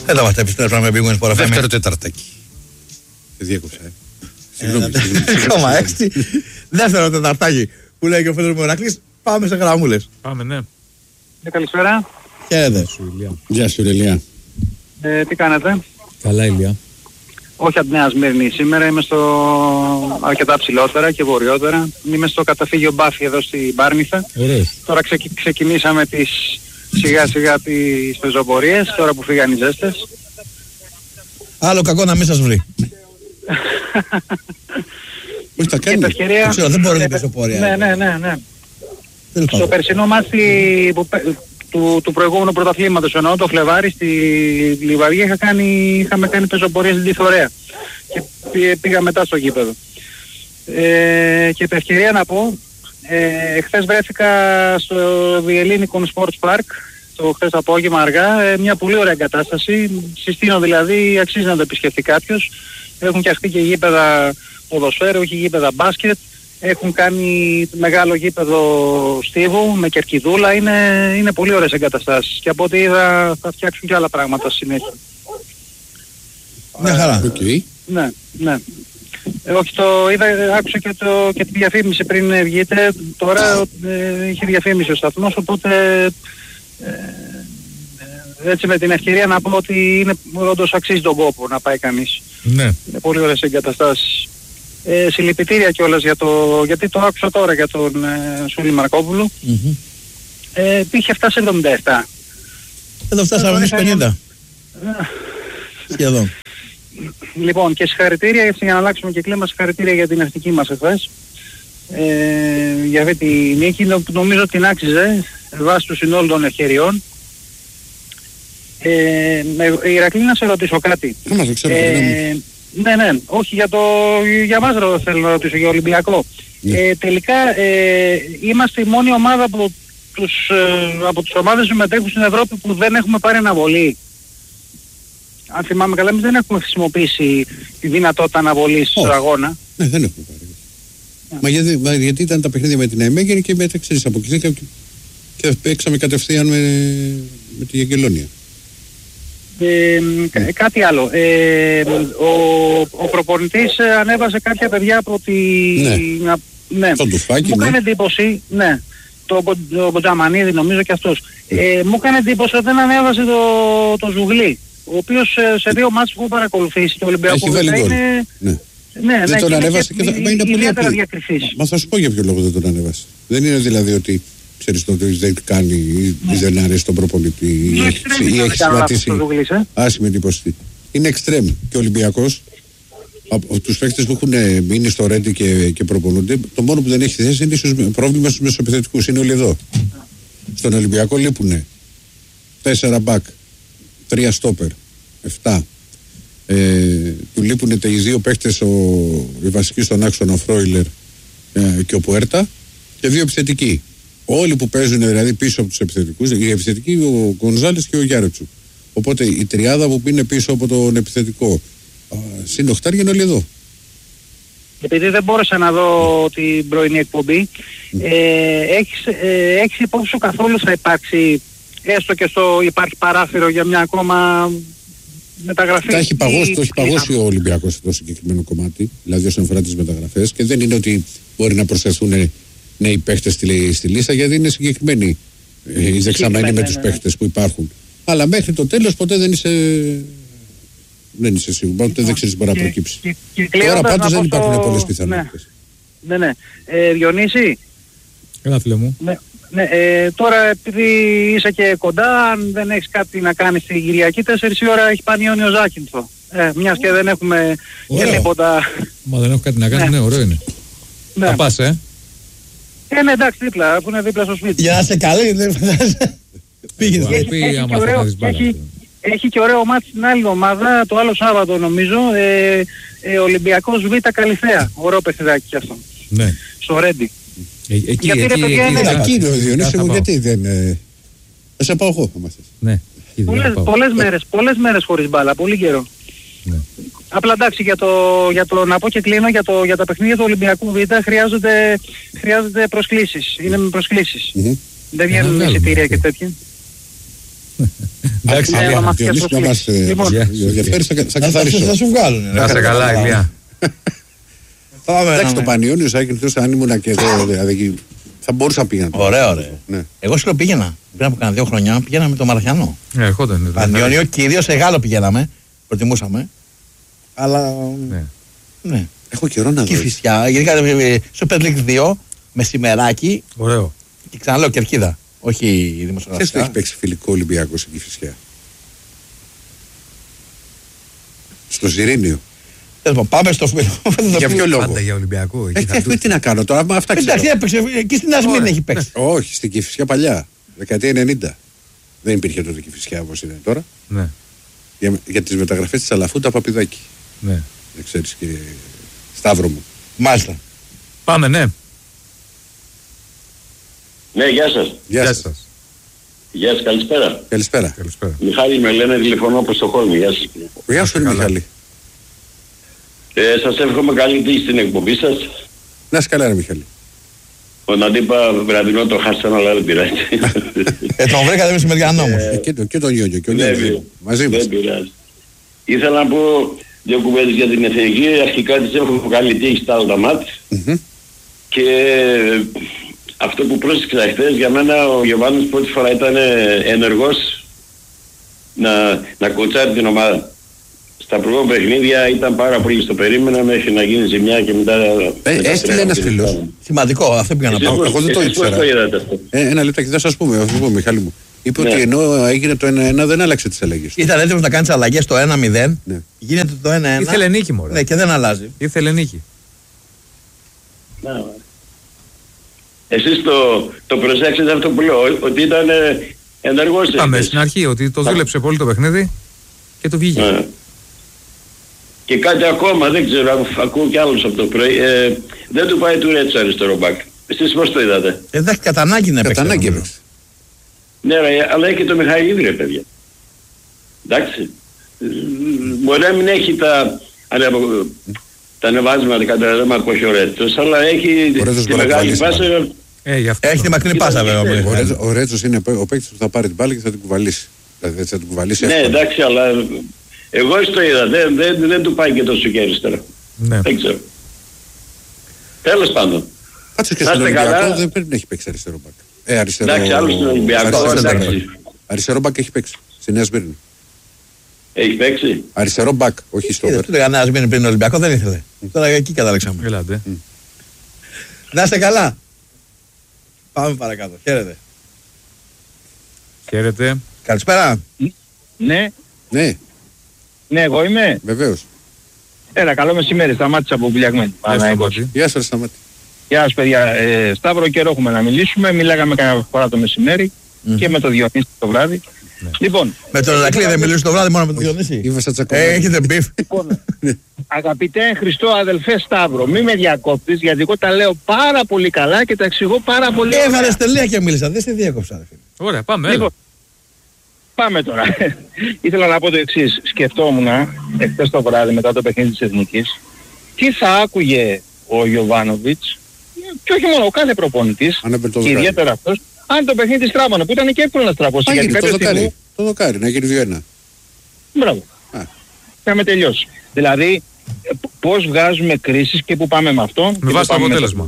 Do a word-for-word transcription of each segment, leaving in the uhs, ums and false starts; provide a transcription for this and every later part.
Εδώ είμαστε, επιστρέφουμε με Big Win Sport. Δεύτερο τεταρτάκι. Σε διέκοψα. Συγγνώμη. Ακόμα έξι. Δεύτερο τεταρτάκι που λέει και ο Φέδωρος Μερακλής. Πάμε σε γραμμούλες. Πάμε, ναι. Καλησπέρα. Χαίρετε. Γεια σου, Ηλία. Ε, τι κάνετε? Καλά, Ηλία. Όχι από τη Νέα Σμύρνη. Σήμερα είμαι στο αρκετά ψηλότερα και βορειότερα. Είμαι στο καταφύγιο Μπάφη εδώ στην Πάρνηθα. Ωραίος. Τώρα ξεκι... ξεκινήσαμε τις σιγά σιγά τις πεζοπορίες, τώρα που φύγαν οι ζέστες. Άλλο κακό να μην σας βρει. Πώς τα κάνει. Ευκαιρία... Ξέρω, δεν μπορεί να πεζοπορία. Ναι, ναι, ναι, ναι. Στο περσινό μάτι που... του, του προηγούμενου πρωταθλήματος, εννοώ το Φλεβάρι στη Λιβαδιά, είχα κάνει, είχαμε κάνει πεζοπορία στην Τιθωρέα και πήγα, πήγα μετά στο γήπεδο. Ε, και επ' ευκαιρία να πω, ε, χθες βρέθηκα στο Διελλήνικον Sports Park το χθες το απόγευμα αργά, ε, μια πολύ ωραία εγκατάσταση, συστήνω δηλαδή, αξίζει να το επισκεφτεί κάποιος. Έχουν φτιαχτεί και γήπεδα ποδοσφαίρου, έχει γήπεδα μπάσκετ. Έχουν κάνει μεγάλο γήπεδο στίβου με κερκιδούλα, είναι, είναι πολύ ωραίες εγκαταστάσεις και από ό,τι είδα θα φτιάξουν και άλλα πράγματα στη συνέχεια. Μια χαρά. Okay. Ναι, ναι. Ε, όχι, το είδα, άκουσα και, το, και τη διαφήμιση πριν βγείτε, τώρα ε, είχε διαφήμιση ο σταθμός, οπότε ε, ε, έτσι με την ευκαιρία να πω ότι είναι όντως αξίζει τον κόπο να πάει κανείς. Ναι. Είναι πολύ ωραίες εγκαταστάσεις. Ε, συλληπιτήρια κιόλας για το, γιατί το άκουσα τώρα για τον ε, Σούλη Μαρκόπουλο. Mm-hmm. Ε, είχε φτάσει εβδομήντα επτά. Εδώ φτάσαμε εμείς πενήντα. Σχεδόν. Λοιπόν, και συγχαρητήρια, για να αλλάξουμε και κλίμα, συγχαρητήρια για την ευτική μας εχθές. Ε, για αυτή τη νίκη, νομίζω ότι την άξιζε βάσει του συνόλου των ευκαιριών. Ε, με, Ηρακλή, να σε ρωτήσω κάτι. Άμα το ξέρω, ε, ναι, ναι, όχι για το, για μας ρο, θέλω να ρωτήσω, για Ολυμπιακό. Yeah. Ε, τελικά ε, είμαστε η μόνη ομάδα από τους, ε, από τις ομάδες που συμμετέχουν στην Ευρώπη που δεν έχουμε πάρει αναβολή. Αν θυμάμαι καλά, εμείς δεν έχουμε χρησιμοποιήσει τη δυνατότητα αναβολής oh. στο αγώνα. Ναι, δεν έχουμε πάρει. Yeah. Μα, γιατί, μα γιατί ήταν τα παιχνίδια με την ΕΜΕΓΕΝ και μετά ξέρεις από εκεί και, και παίξαμε κατευθείαν με, με τη Αγγελόνια. Ε, κα, κάτι άλλο. Ε, ο, ο προπονητής ανέβασε κάποια παιδιά από τη... Ναι. ναι. Το Ντουφάκι, μου ναι. έκανε εντύπωση, ναι, το, το Μποτζαμανίδη νομίζω και αυτός. Ε, μου έκανε εντύπωση ότι δεν ανέβασε το, το Ζουγλί, ο οποίος σε δύο μάτς που έχω παρακολουθήσει και ο Ολυμπιακός είναι... Ναι, ναι, δεν ναι, τον ανέβασε και, και θα, είναι πολύ απλή. Μα θα σου πω για ποιο λόγο δεν τον ανέβασε. Δεν είναι δηλαδή ότι ξέρεις το ότι δεν κάνει ή ναι. δεν αρέσει τον προπονητή ή έχει σχηματίσει άσχημη εντύπωση. Είναι εξτρέμ και ο Ολυμπιακός από τους παίκτες που έχουν μείνει στο Ρέντι και, και προπονούνται, το μόνο που δεν έχει θέση είναι ίσως πρόβλημα στους μεσοεπιθετικούς, είναι όλοι εδώ. Στον Ολυμπιακό λείπουνε τέσσερα μπακ, τρία στόπερ, εφτά. Ε, του λείπουνε οι δύο παίκτες, ο, οι βασικοί στον άξονα, ο Φρόιλερ ε, και ο Πουέρτα, και δύο επιθετικοί. Όλοι που παίζουν δηλαδή πίσω από τους επιθετικούς, οι επιθετικοί ο Γκονζάλες και ο Γιάρετσου. Οπότε η τριάδα που είναι πίσω από τον επιθετικό, συν οχτάρια είναι όλοι εδώ. Επειδή δεν μπόρεσα να δω την πρωινή εκπομπή, mm. ε, έχεις, ε, έχεις υπόψη σου καθόλου θα υπάρξει, έστω και στο υπάρχει παράθυρο για μια ακόμα μεταγραφή? Τα έχει παγώσει, το έχει παγώσει ο Ολυμπιακός σε το συγκεκριμένο κομμάτι, δηλαδή όσον αφορά τις μεταγραφές, και δεν είναι ότι μπορεί να προσθεθούν νέοι παίχτες στη, στη λίστα, γιατί είναι συγκεκριμένοι ε, οι δεξαμενοί με τους ναι, παίχτες που υπάρχουν. Αλλά μέχρι το τέλος ποτέ δεν είσαι, δεν είσαι σίγουρο, ποτέ δεν ξέρεις τι μπορεί να προκύψει. Και, και, και τώρα πάντως δεν υπάρχουν το... πολλές πιθανότητες. Ναι, ναι, ναι. Ε, Διονύση. Έλα φίλε μου. Ναι, ναι, ε, τώρα επειδή είσαι και κοντά, αν δεν έχεις κάτι να κάνεις την Κυριακή, τέσσερις η ώρα έχει Πανιόνιο Ζάκυνθο. Ε, μιας και δεν έχουμε και τίποτα. Μα δεν έχω κάτι να κάνω, ναι, ναι, ωραίο είναι. Ναι. Θα πας, ε. Ε, ναι, εντάξει, δίπλα, αφού είναι δίπλα στο σπίτι. Για να σε καλή, δεν φαντάζεσαι. Πήγες να πει άμα θα πάρεις μπάλα. Έχει και ωραίο μάτι στην άλλη ομάδα, το άλλο Σάββατο νομίζω, ε, ε, Ολυμπιακός Β' Καλυθέα. Ωραίο παιχνιδάκι κι αυτό. Ναι. Στο Ρέντι. Ε, εκεί, γιατί εκεί, ρε παιδιά εκεί, είναι... Εκεί είναι ο Διονύσης μου, γιατί δεν... Ε, θα σε πάω εγώ, άμα θες. Ναι. Πολλές, πολλές μέρες, πολλές μέρες χωρίς μπάλα, πολύ καιρό. Ναι. Απλά εντάξει, για το, για το, να πω και κλείνω, για, το, για τα παιχνίδια του Ολυμπιακού Β' χρειάζονται, χρειάζονται προσκλήσεις. Είναι με προσκλήσεις. Mm-hmm. Δεν βγαίνουν εισιτήρια και τέτοια. Εντάξει, Διονύση, να μας ενδιαφέρει, θα καθαρίσω. Θα σου βγάλουν. Να σε καλά, Ηλία. Εντάξει, το Πανιόνιος Άγγελος, αν ήμουν και εγώ, δηλαδή, θα μπορούσα να πήγαινα. Ωραία, ωραία. Εγώ σου πήγαινα. Πριν από κάνα δύο χρονιά πήγαινα με το Μαραθιανό. Ναι, ερχόταν. Πανιόνιο, κυρίως σε Γάλλο πηγαίναμε. Προτιμούσαμε. Αλλά. Ναι. Έχω καιρό να δω. Κηφισιά, γενικά Super League δύο, μεσημεράκι. Ωραίο. Και ξαναλέω Κερκίδα. Όχι δημοσιογραφικά. Ποιος το έχει παίξει φιλικό Ολυμπιακό στην Κηφισιά? Στο Ζιρήνιο. Πάμε στο φίλο. Για ποιο λόγο? Πάντα για Ολυμπιακό. Ε, τι να κάνω τώρα, αυτά ξέρω. Εντάξει, έπαιξε και στην Ασμήνη έχει παίξει. Όχι, στην Κηφισιά παλιά, δεκαετία ενενήντα. Δεν υπήρχε τότε Κηφισιά όπως είναι τώρα. Ναι. Για, για τις μεταγραφές της Αλαφούτα Παπιδάκη. Ναι. Δεν ξέρεις, κύριε Σταύρο μου. Μάλιστα. Πάμε, ναι. Ναι, γεια σας. Γεια, Γεια σας. σας. Γεια σας, καλησπέρα. Καλησπέρα. Καλησπέρα. Μιχάλη με λένε, τηλεφωνώ από Στοκχόλμη. Γεια σας. Γεια σου, Μιχάλη. Ε, σας εύχομαι καλή τύχη στην εκπομπή σας. Να είσαι καλά, ρε Μιχάλη. Τον αντίπα βραδινό το χάσαν, αλλά δεν πειράζει. Ε, τον βρήκατε μεσημεριανό όμως. Ε, και, το, και τον Γιώργιο και ο Γιώργιο. Μαζί μας. Δεν πειράζει. Ήθελα να πω δύο κουβέντες για την εθνική. Αρχικά της εύχομαι καλή τύχη στα άλλα μάτς. Mm-hmm. Και αυτό που πρόσεξα χθες, για μένα ο Γιωβάνος πρώτη φορά ήταν ενεργός να, να κοτσάρει την ομάδα. Στα προηγούμενα παιχνίδια ήταν πάρα πολύ στο περίμενα μέχρι να γίνει ζημιά και μετά... Ε, έστειλε ένας φίλος. Σημαντικό, αυτό πήγα να πω. Εγώ δεν το ήξερα. Ε, ένα λεπτάκι, θα σας πούμε, θα πούμε, Μιχάλη μου. Είπε Ναι. ότι ενώ έγινε το ένα ένα δεν άλλαξε τις αλλαγές. Ήταν έτοιμος να κάνει τις αλλαγές το ένα μηδέν. Ναι. Γίνεται το ένα ένα. Ήθελε νίκη, μωρέ. Ναι, και δεν αλλάζει. Ήθελε νίκη. Να, εσείς το, το προσέξετε αυτό που λέω, ότι ήταν ενεργός. Πάμε στην αρχή ότι το δούλεψε πολύ το παιχνίδι και το βγήκε. Ναι. Και κάτι ακόμα, δεν ξέρω, ακούω κι άλλους από το πρωί, ε, δεν του πάει του Ρέτσο αριστερό μπακ. Εσείς πώς το είδατε? Ε, δεν έχει κατά ανάγκη να Κατά ανάγκη παίξει. έπαιξε. Ναι, ρε, αλλά έχει και το Μιχαηλίδη, ρε παιδιά. Εντάξει. Ε, Μπορεί να μην έχει τα, ανεβο- τα ανεβάσματα κατά δεν μ' όχι ο Ρέτσος, αλλά έχει Ο Ρέτσος τη μπορεί να μεγάλη κουβαλήσει, πάσα. Ε, γι' αυτό. Έχει τη μακρινή πάσα βέβαια. ο Ο, Μιχάλης. Ρέτσος, ο Ρέτσος είναι ο παίκτης που θα πάρει την μπάλα και θα την κουβαλήσει. Δηλαδή θα την κουβαλήσει Ναι, εύκολα. εντάξει, αλλά εγώ το είδα, δεν, δεν, δεν του πάει και τόσο και αριστερά. Ναι. Δεν ξέρω. Τέλος πάντων. Κάτσε και Να στον είστε Ολυμπιακό καλά. δεν πρέπει να έχει παίξει αριστερό μπακ. Ε, αριστερό... Εντάξει, άλλο στον Ολυμπιακό, αριστερό, εντάξει. αριστερό μπακ έχει παίξει. Στη Νέα Σμύρνη. Έχει παίξει. Αριστερό μπακ, όχι στο Είδες, over. του λέγανε να μείνει πριν Ολυμπιακό, δεν ήθελε. Τώρα εκεί καταλήξαμε. Ελάτε. Να είστε καλά. Πάμε παρακάτω. Χαίρετε. Χαίρετε. Καλησπέρα. Ναι, Ναι, ναι, εγώ είμαι. βεβαίως. Έλα, καλό μεσημέρι, σταμάτησα από Βουλιαγμένη. Γεια σου, Σταμάτη. Γεια σας, Σταμάτη. Γεια σας παιδιά. Ε, Σταύρο, καιρό έχουμε να μιλήσουμε. Μιλάγαμε κανένα φορά το μεσημέρι και με το Διονύση το βράδυ. Ναι. Λοιπόν, Με τον Ερακλή δεν μιλούσε το βράδυ μόνο με τον Διονύση. Είμαστε Ε, τσακωμένοι. έχετε μπιφ. λοιπόν αγαπητέ Χριστό αδελφέ Σταύρο, μη με διακόπτεις γιατί εγώ τα λέω πάρα πολύ καλά και τα εξηγώ πάρα πολύ ωραία. Έβαλε τελεία και μίλησα. Δεν σε διέκοψα. ρε φίλε. Ωραία, πάμε. Λοιπόν, Έλα. πάμε τώρα. Ήθελα να πω το εξής. Σκεφτόμουν εχθές το βράδυ μετά το παιχνίδι της Εθνικής τι θα άκουγε ο Γιοβάνοβιτς και όχι μόνο ο κάθε προπονητής Αν έπαιρνε το και δοκάρι. ιδιαίτερα αυτός αν το παιχνίδι στράβωνε που ήταν και εύκολο να στραβώσει. Θα Γιατί γίνει το κάποια στιγμή... δοκάρι. Το δοκάρι, να γίνει δύο ένα. Μπράβο. Α. Είχαμε τελειώσει. Δηλαδή ε, π- πώς βγάζουμε κρίσεις και πού πάμε με αυτό. Με βάση το αποτέλεσμα.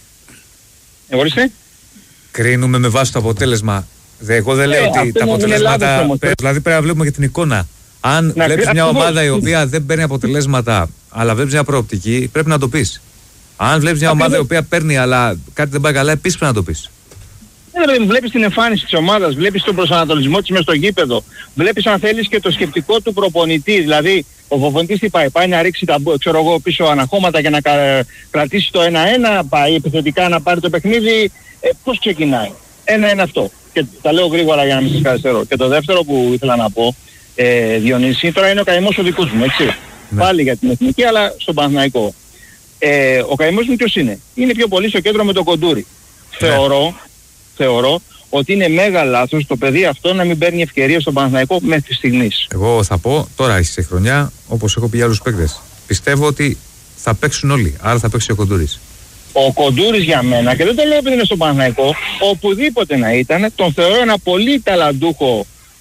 Ορίστε. Κρίνουμε με βάση το αποτέλεσμα. Δε, εγώ δεν λέω Ε, ότι αυτό τα είναι αποτελέσματα. λάθος όμως. Παι- Δηλαδή πρέπει να βλέπουμε και την εικόνα. Αν Να, βλέπεις κρι- μια ακριβώς. ομάδα η οποία δεν παίρνει αποτελέσματα, αλλά βλέπεις μια προοπτική, πρέπει να το πεις. Αν βλέπεις μια Ακριβώς. ομάδα η οποία παίρνει, αλλά κάτι δεν πάει καλά, επίσης πρέπει να το πεις. Ε, βλέπεις την εμφάνιση της ομάδας, βλέπεις τον προσανατολισμό της μες στο γήπεδο, βλέπεις αν θέλεις και το σκεπτικό του προπονητή. Δηλαδή, ο προπονητής τι πάει, πάει να ρίξει τα μπο- ξέρω εγώ, πίσω αναχώματα για να κα- κρατήσει το ένα ένα, πάει επιθετικά να πάρει το παιχνίδι. Ε, πώς ξεκινάει. Ένα-ένα αυτό. Και τα λέω γρήγορα για να μην σας καθυστερώ. Και το δεύτερο που ήθελα να πω, ε, Διονύση, τώρα είναι ο καημός ο δικός μου, έτσι. Ναι. Πάλι για την εθνική, αλλά στον Παναθηναϊκό. Ε, ο καημός μου ποιος είναι. Είναι πιο πολύ στο κέντρο με τον Κοντούρη. Ναι. Θεωρώ, θεωρώ ότι είναι μέγα λάθος το παιδί αυτό να μην παίρνει ευκαιρία στον Παναθηναϊκό μέχρι στιγμής. Εγώ θα πω τώρα στη χρονιά, όπως έχω πει για άλλους παίκτες, πιστεύω ότι θα παίξουν όλοι. Άρα θα παίξει ο Κοντούρης. Ο Κοντούρης για μένα, και δεν το λέω επειδή είναι στον Παναθηναϊκό, οπουδήποτε να ήταν, τον θεωρώ ένα πολύ ταλαντούχο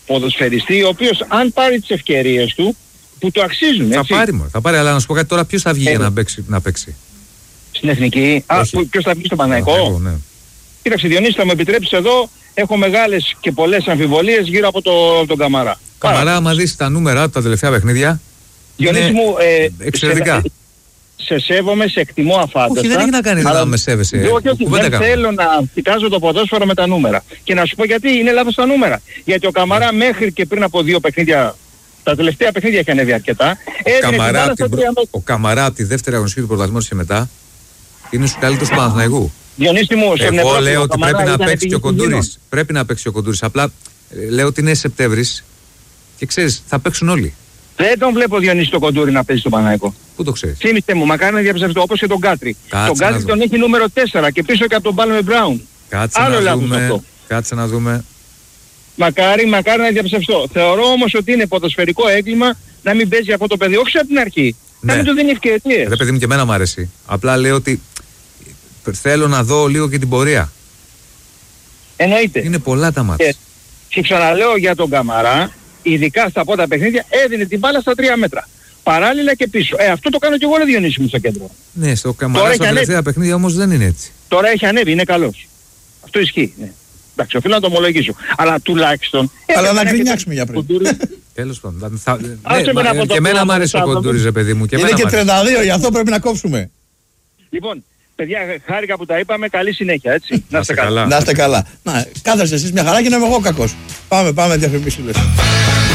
ποδοσφαιριστή ο οποίος αν πάρει τις ευκαιρίες του που του αξίζουν. Θα έτσι. πάρει μόνο, θα πάρει, αλλά να σου πω κάτι τώρα, ποιος θα βγει ε, για να παίξει, να παίξει. Στην εθνική, α, ποιος θα βγει στο Παναθηναϊκό. Ναι. Κοίταξε Διονύση, θα μου επιτρέψεις εδώ, έχω μεγάλες και πολλές αμφιβολίες γύρω από το, τον Καμαρά. Καμαρά, άμα δεις τα νούμερα τα τελευταία παιχνίδια, Διονύση μου, ε, εξαιρετικά. Σε, σε σέβομαι, σε εκτιμώ αφάνταστα. Όχι, δεν έχει να κάνει αλλά... να με σέβεσαι. Όχι, όχι, δεν κάνω. Θέλω να κοιτάζω το ποδόσφαιρο με τα νούμερα. Και να σου πω γιατί είναι λάθος τα νούμερα. Γιατί ο Καμαρά μέχρι και πριν από δύο παιχνίδια, τα τελευταία παιχνίδια έχει ανέβει αρκετά. Καμαρά, την προ... Ο Καμαρά από τη δεύτερη αγωνιστική του πρωταθλήματος και μετά είναι στους καλύτερους του Παναθηναϊκού. Διονύση μου, εγώ λέω ότι πρέπει να παίξει και ο Κοντούρης. Πρέπει να παίξει ο Κοντούρης. Απλά λέω ότι είναι Σεπτέμβρης και ξέρεις, θα παίξουν όλοι. Δεν τον βλέπω Διονύση το Κοντούρη να παίζει στο Παναθηναϊκό. Πού το ξέρεις? Θύμιστε μου, μακάρι να διαψευστώ όπως και τον Κάτρι. Κάτσε τον Κάτρι τον έχει νούμερο τέσσερα και πίσω και από τον Πάλμε Μπράουν. Κάτσε Άλλο να δούμε. Αυτό. Κάτσε να δούμε. Μακάρι, μακάρι να διαψευστώ. Θεωρώ όμως ότι είναι ποδοσφαιρικό έγκλημα να μην παίζει αυτό το παιδί. Όχι από την αρχή. Ναι. Να μην του δίνει ευκαιρίες. Ρε παιδί μου, και εμένα μου αρέσει. Απλά λέω ότι θέλω να δω λίγο και την πορεία. Εννοείται. Είναι πολλά τα μάτια. Και, και ξαναλέω για τον Καμαρά, ειδικά στα πρώτα παιχνίδια, έδινε την μπάλα στα τρία μέτρα. Παράλληλα και πίσω. Ε, αυτό το κάνω και εγώ, δεν Διονύση μου, στο κέντρο. Ναι, στο Καμαρά στα τελευταία παιχνίδια όμως δεν είναι έτσι. Τώρα έχει ανέβει, είναι καλός. Αυτό ισχύει. Ναι. Εντάξει, οφείλω να το ομολογήσω. Αλλά τουλάχιστον... Αλλά να γκρινιάξουμε για πριν. Τέλος πάντων. Και εμένα μου άρεσε ο Κοντούρης, ρε παιδί μου. Είναι και τριάντα δύο, γι' αυτό πρέπει να κόψουμε. Λοιπόν, παιδιά, χάρηκα που τα είπαμε. Καλή συνέχεια, έτσι. Να είστε καλά. Να είστε καλά. Να, κάθεστε εσείς μια χαρά και να είμαι εγώ κακός. Πάμε, πάμε διαφημίσεις.